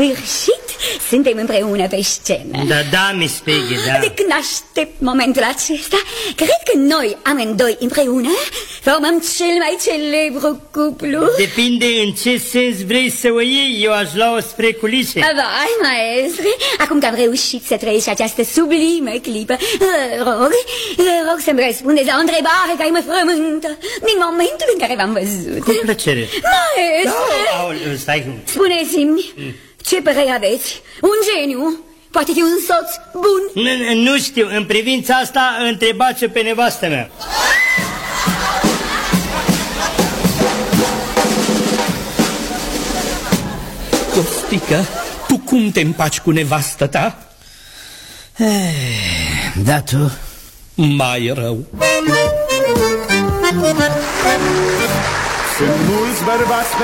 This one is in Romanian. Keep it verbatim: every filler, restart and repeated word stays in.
sfârșit suntem împreună pe scenă. Da, da, Miss Peggy, da. De când aștept momentul acesta, cred că noi amândoi împreună formăm cel mai celebru cuplu. Depinde în ce sens vrei să o iei. Eu aș lua-o spre culise. Vai, maestre, acum că am reușit să trăiesc această sublimă clipă, rog, rog să-mi răspundeți la o întrebare care mă frământă din momentul în care v-am văzut. Cu plăcere. Maestre, no, stai. Spuneți-mi, ce părere aveți? Un geniu poate fi un soț bun? Nu știu, în privința asta întrebați-o pe nevastă mea. Costică, tu cum te împaci cu nevastă ta? Da, tu? Mai rău. Sunt mulți bărbați